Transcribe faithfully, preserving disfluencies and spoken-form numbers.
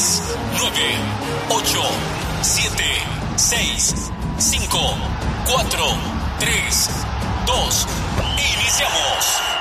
diez, nueve, ocho, siete, seis, cinco, cuatro, tres, dos. Iniciamos.